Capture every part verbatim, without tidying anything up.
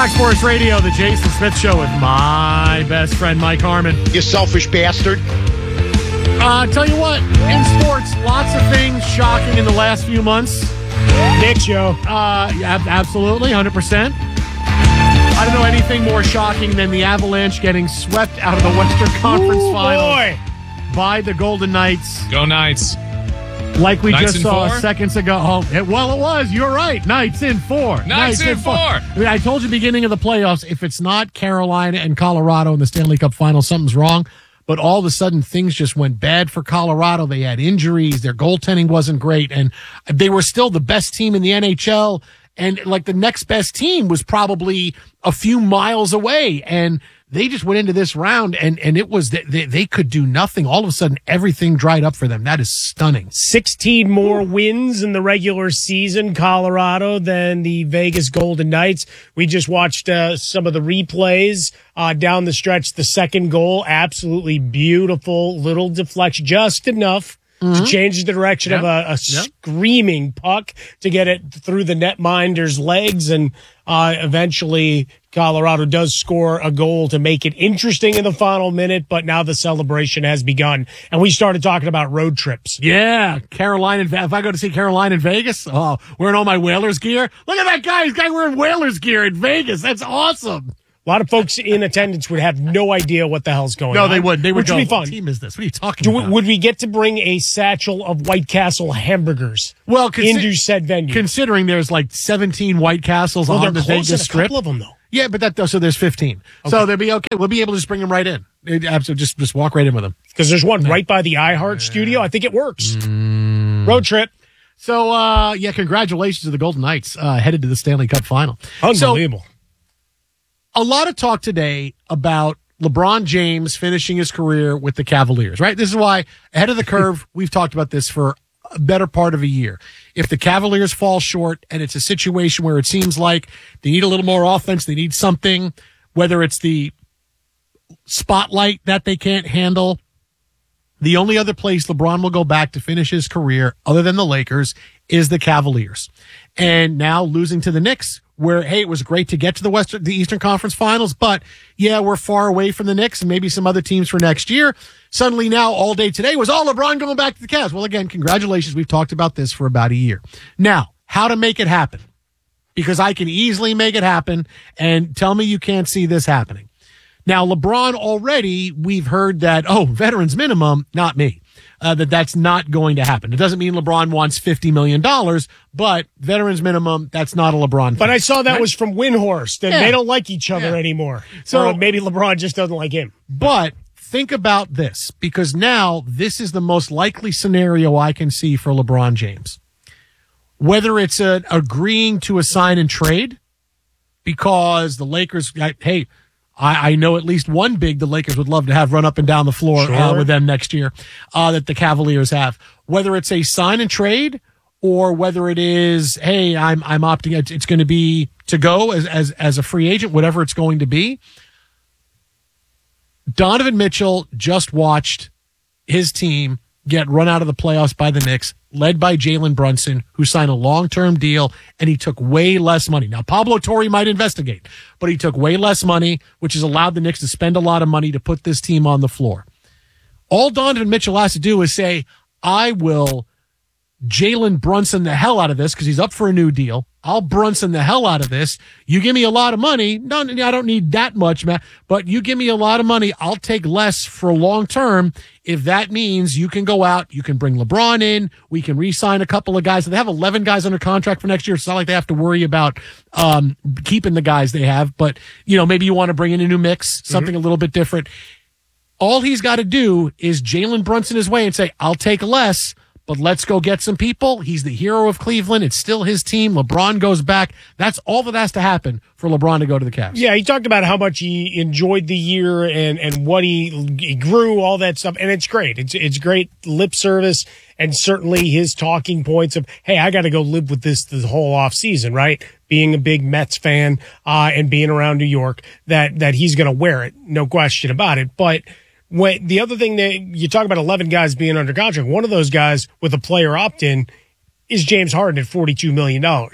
Fox Sports Radio, the Jason Smith Show with my best friend, Mike Harmon. You selfish bastard. Uh, tell you what, in sports, lots of things shocking in the last few months. Nick Show. Uh, yeah, absolutely, one hundred percent. I don't know anything more shocking than the Avalanche getting swept out of the Western Conference Ooh, Finals boy. by the Golden Knights. Go Knights. Like we Knights just in saw four? seconds ago. Oh, it, well, it was. You're right. Knights in four. Knights in four. I mean, I told you beginning of the playoffs, if it's not Carolina and Colorado in the Stanley Cup Final, something's wrong. But all of a sudden, things just went bad for Colorado. They had injuries. Their goaltending wasn't great. And they were still the best team in the N H L. And like the next best team was probably a few miles away. And they just went into this round and, and it was, they, they could do nothing. All of a sudden, everything dried up for them. That is stunning. sixteen more wins in the regular season, Colorado, than the Vegas Golden Knights. We just watched uh, some of the replays uh, down the stretch. The second goal, absolutely beautiful. Little deflection, just enough to change the direction Yep. of a, a Yep. screaming puck to get it through the netminder's legs. And uh, eventually Colorado does score a goal to make it interesting in the final minute. But now the celebration has begun. And we started talking about road trips. Yeah, Carolina. and Ve- If I go to see Carolina in Vegas, oh, wearing all my Whalers gear. Look at that guy. He's guy wearing Whalers gear in Vegas. That's awesome. A lot of folks in attendance would have no idea what the hell's going No, on. they wouldn't. They would Which go, would be what fun. team is this? What are you talking Do we, about? would we get to bring a satchel of White Castle hamburgers well, consi- into said venue? considering there's like seventeen White Castles well, on they're the close Vegas at a Strip. couple of them, though. Yeah, but that so there's fifteen. So they'll be okay. We'll be able to just bring them right in. It, absolutely, just just walk right in with them. Because there's one right by the iHeart studio. I think it works. Mm. Road trip. So uh, yeah, congratulations to the Golden Knights uh, headed to the Stanley Cup Final. Unbelievable. So, a lot of talk today about LeBron James finishing his career with the Cavaliers, right? This is why ahead of the curve, we've talked about this for a better part of a year. If the Cavaliers fall short and it's a situation where it seems like they need a little more offense, they need something, whether it's the spotlight that they can't handle, the only other place LeBron will go back to finish his career other than the Lakers is the Cavaliers. And now losing to the Knicks, where, hey, it was great to get to the Western, the Eastern Conference Finals, but yeah, we're far away from the Knicks and maybe some other teams for next year. Suddenly now all day today was, oh, LeBron going back to the Cavs. Well, again, congratulations. We've talked about this for about a year. Now, how to make it happen? Because I can easily make it happen, and tell me you can't see this happening. Now, LeBron already, we've heard that, oh, veterans minimum, not me. Uh, that that's not going to happen. It doesn't mean LeBron wants fifty million dollars, but veterans minimum, that's not a LeBron thing. But I saw that Right? was from Windhorst, and Yeah. they don't like each other Yeah. anymore. So- So maybe LeBron just doesn't like him. But think about this, because now this is the most likely scenario I can see for LeBron James. Whether it's a, agreeing to a sign and trade, because the Lakers, hey, I, I know at least one big the Lakers would love to have run up and down the floor uh, Sure. with them next year uh, that the Cavaliers have. Whether it's a sign and trade or whether it is, hey, I'm I'm opting. It's, it's going to be to go as as as a free agent, whatever it's going to be. Donovan Mitchell just watched his team get run out of the playoffs by the Knicks, led by Jalen Brunson, who signed a long-term deal, and he took way less money. Now, Pablo Torre might investigate, but he took way less money, which has allowed the Knicks to spend a lot of money to put this team on the floor. All Donovan Mitchell has to do is say, I will Jalen Brunson the hell out of this because he's up for a new deal. I'll Brunson the hell out of this. You give me a lot of money. No, I don't need that much, man. But you give me a lot of money. I'll take less for long term. If that means you can go out, you can bring LeBron in. We can re-sign a couple of guys. They have eleven guys under contract for next year. It's not like they have to worry about um, keeping the guys they have. But, you know, maybe you want to bring in a new mix, something mm-hmm. a little bit different. All he's got to do is Jalen Brunson his way and say, I'll take less. But let's go get some people. He's the hero of Cleveland. It's still his team. LeBron goes back. That's all that has to happen for LeBron to go to the Cavs. Yeah, he talked about how much he enjoyed the year and, and what he, he grew, all that stuff. And it's great. It's it's great lip service, and certainly his talking points of, hey, I got to go live with this the whole off season, right? Being a big Mets fan uh, and being around New York, that, that he's going to wear it. No question about it. But when the other thing that you talk about eleven guys being under contract, one of those guys with a player opt-in is James Harden at forty-two million dollars.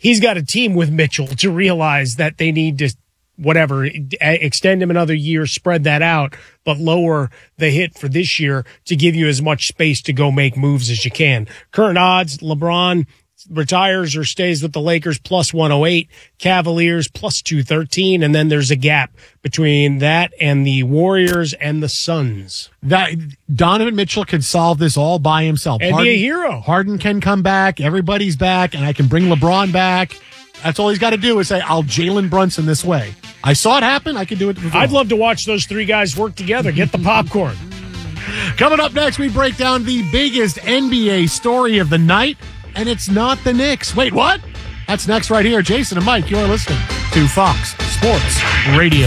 he's got a team with Mitchell to realize that they need to, whatever, extend him another year, spread that out, but lower the hit for this year to give you as much space to go make moves as you can. Current odds, LeBron retires or stays with the Lakers plus one oh eight, Cavaliers plus two thirteen, and then there's a gap between that and the Warriors and the Suns. That Donovan Mitchell can solve this all by himself. And Harden, be a hero. Harden can come back, everybody's back, and I can bring LeBron back. That's all he's got to do is say, I'll Jalen Brunson this way. I saw it happen. I can do it. Before. I'd love to watch those three guys work together. Get the popcorn. Coming up next, we break down the biggest N B A story of the night, and it's not the Knicks. Wait, what? That's next right here. Jason and Mike, you're listening to Fox Sports Radio.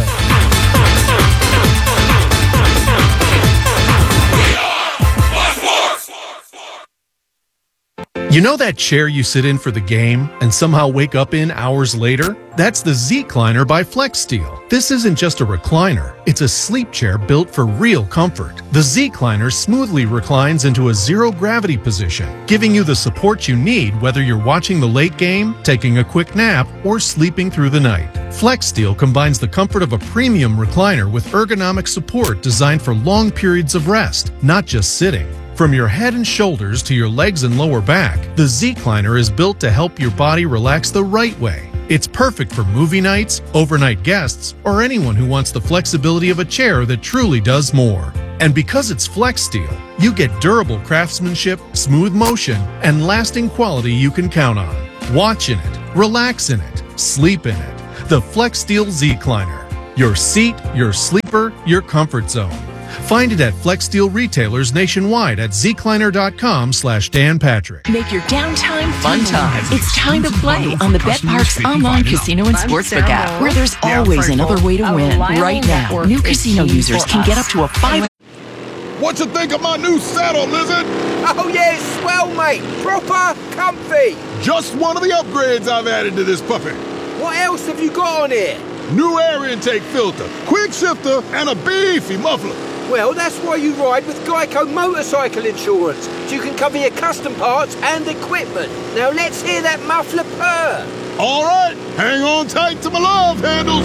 You know that chair you sit in for the game and somehow wake up in hours later? That's the Zecliner by FlexSteel. This isn't just a recliner, it's a sleep chair built for real comfort. The Zecliner smoothly reclines into a zero-gravity position, giving you the support you need whether you're watching the late game, taking a quick nap, or sleeping through the night. FlexSteel combines the comfort of a premium recliner with ergonomic support designed for long periods of rest, not just sitting. From your head and shoulders to your legs and lower back, the Zecliner is built to help your body relax the right way. It's perfect for movie nights, overnight guests, or anyone who wants the flexibility of a chair that truly does more. And because it's FlexSteel, you get durable craftsmanship, smooth motion, and lasting quality you can count on. Watch in it, relax in it, sleep in it. The FlexSteel Zecliner. Your seat, your sleeper, your comfort zone. Find it at FlexSteel retailers nationwide at zecliner.com slash Dan Patrick. Make your downtime fun time. It's time to play on the BetParx online casino and sportsbook app, where there's always another way to win. Right now, new casino users can get up to a five. What you think of my new saddle, Lizard? Oh yeah, it's swell, mate. Proper comfy. Just one of the upgrades I've added to this puppy. What else have you got on here? New air intake filter, quick shifter, and a beefy muffler. Well, that's why you ride with Geico Motorcycle Insurance, so you can cover your custom parts and equipment. Now let's hear that muffler purr. All right, hang on tight to my love handles.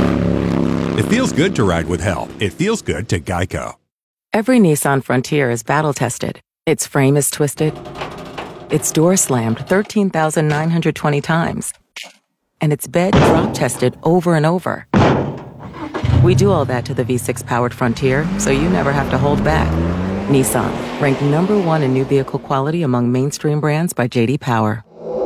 It feels good to ride with help. It feels good to Geico. Every Nissan Frontier is battle-tested. Its frame is twisted. Its door slammed thirteen thousand nine hundred twenty times. And its bed drop-tested over and over. We do all that to the V six powered Frontier, so you never have to hold back. Nissan, ranked number one in new vehicle quality among mainstream brands by J D Power.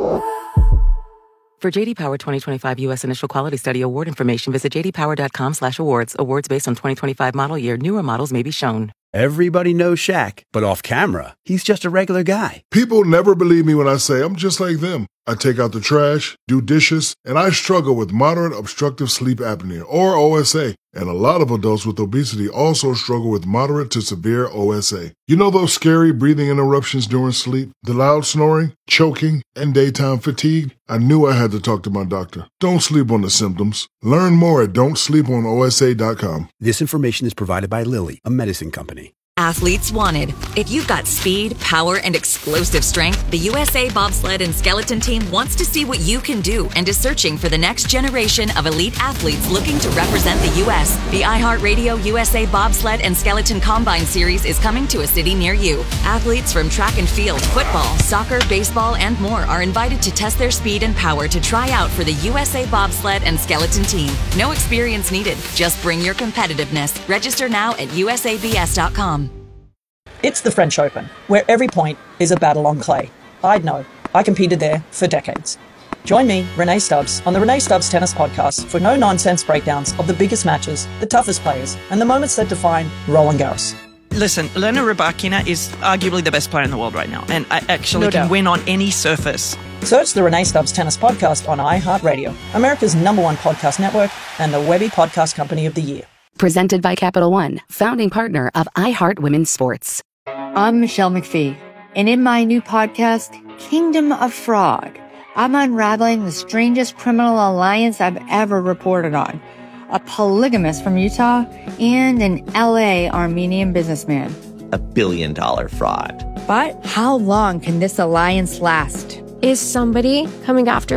For J D Power twenty twenty-five U S Initial Quality Study award information, visit jdpower.com slash awards. Awards based on twenty twenty-five model year. Newer models may be shown. Everybody knows Shaq, but off camera, he's just a regular guy. People never believe me when I say I'm just like them. I take out the trash, do dishes, and I struggle with moderate obstructive sleep apnea, or O S A. And a lot of adults with obesity also struggle with moderate to severe O S A. You know those scary breathing interruptions during sleep, the loud snoring, choking, and daytime fatigue? I knew I had to talk to my doctor. Don't sleep on the symptoms. Learn more at don't sleep on O S A dot com. This information is provided by Lilly, a medicine company. Athletes wanted. If you've got speed, power, and explosive strength, the U S A Bobsled and Skeleton Team wants to see what you can do and is searching for the next generation of elite athletes looking to represent the U S. The iHeartRadio U S A Bobsled and Skeleton Combine Series is coming to a city near you. Athletes from track and field, football, soccer, baseball, and more are invited to test their speed and power to try out for the U S A Bobsled and Skeleton Team. No experience needed. Just bring your competitiveness. Register now at U S A B S dot com. It's the French Open, where every point is a battle on clay. I'd know. I competed there for decades. Join me, Renee Stubbs, on the Renee Stubbs Tennis Podcast for no-nonsense breakdowns of the biggest matches, the toughest players, and the moments that define Roland Garros. Listen, Elena Rybakina is arguably the best player in the world right now, and I actually No can doubt. win on any surface. Search the Renee Stubbs Tennis Podcast on iHeartRadio, America's number one podcast network and the Webby Podcast Company of the Year. Presented by Capital One, founding partner of iHeart Women's Sports. I'm Michelle McPhee, and in my new podcast, Kingdom of Frog, I'm unraveling the strangest criminal alliance I've ever reported on. A polygamist from Utah and an L A Armenian businessman. A billion dollar fraud. But how long can this alliance last? Is somebody coming after me?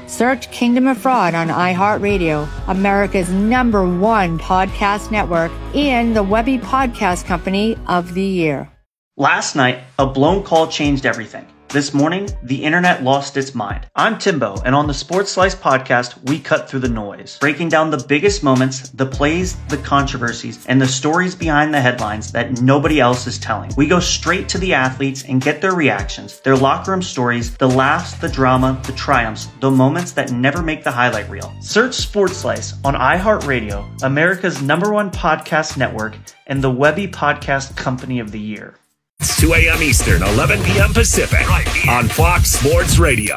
Search Kingdom of Fraud on iHeartRadio, America's number one podcast network, and the Webby Podcast Company of the Year. Last night, a blown call changed everything. This morning, the internet lost its mind. I'm Timbo, and on the Sports Slice podcast, we cut through the noise, breaking down the biggest moments, the plays, the controversies, and the stories behind the headlines that nobody else is telling. We go straight to the athletes and get their reactions, their locker room stories, the laughs, the drama, the triumphs, the moments that never make the highlight reel. Search Sports Slice on iHeartRadio, America's number one podcast network, and the Webby Podcast Company of the Year. two a.m. Eastern, eleven p.m. Pacific, on Fox Sports Radio.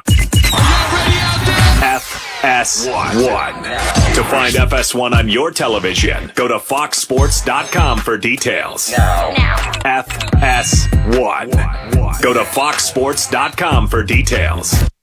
F S one. To find F S one on your television, go to fox sports dot com for details. Now. F S one. Go to fox sports dot com for details.